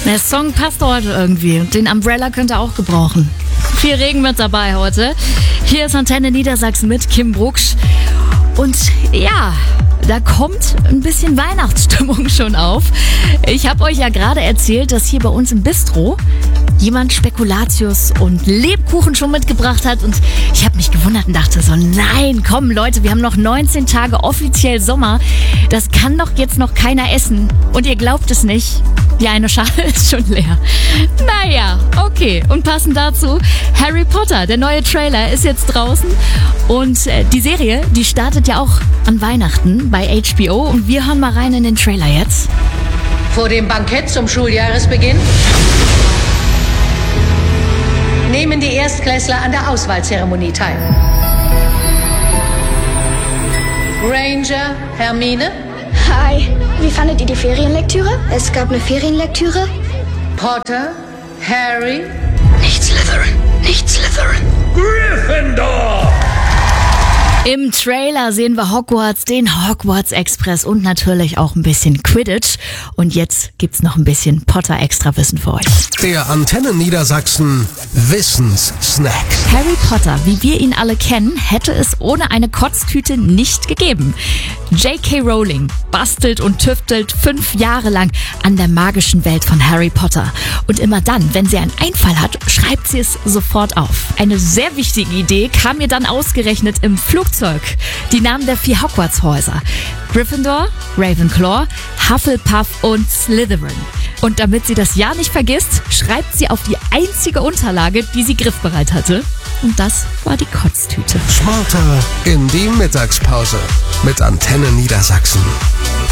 Der Song passt heute irgendwie. Den Umbrella könnt ihr auch gebrauchen. Viel Regen mit dabei heute. Hier ist Antenne Niedersachsen mit Kim Brugsch. Und ja, da kommt ein bisschen Weihnachtsstimmung schon auf. Ich habe euch ja gerade erzählt, dass hier bei uns im Bistro jemand Spekulatius und Lebkuchen schon mitgebracht hat. Und ich habe mich gewundert und dachte so, nein, komm Leute, wir haben noch 19 Tage offiziell Sommer. Das kann doch jetzt noch keiner essen. Und ihr glaubt es nicht, die eine Schale ist schon leer. Naja, okay. Und passend dazu, Harry Potter, der neue Trailer ist jetzt draußen. Und die Serie, die startet ja auch an Weihnachten bei HBO. Und wir hören mal rein in den Trailer jetzt. Vor dem Bankett zum Schuljahresbeginn nehmen die Erstklässler an der Auswahlzeremonie teil. Ranger, Hermine. Hi, wie fandet ihr die Ferienlektüre? Es gab eine Ferienlektüre. Potter, Harry. Nicht Slytherin, nicht Slytherin. Gryffindor! Im Trailer sehen wir Hogwarts, den Hogwarts Express und natürlich auch ein bisschen Quidditch. Und jetzt gibt's noch ein bisschen Potter-Extra-Wissen für euch. Der Antenne Niedersachsen Wissenssnack. Harry Potter, wie wir ihn alle kennen, hätte es ohne eine Kotztüte nicht gegeben. J.K. Rowling bastelt und tüftelt 5 Jahre lang an der magischen Welt von Harry Potter. Und immer dann, wenn sie einen Einfall hat, schreibt sie es sofort auf. Eine sehr wichtige Idee kam ihr dann ausgerechnet im Flugzeug. Die Namen der 4 Hogwarts-Häuser: Gryffindor, Ravenclaw, Hufflepuff und Slytherin. Und damit sie das ja nicht vergisst, schreibt sie auf die einzige Unterlage, die sie griffbereit hatte. Und das war die Kotztüte. Smarter in die Mittagspause mit Antenne Niedersachsen.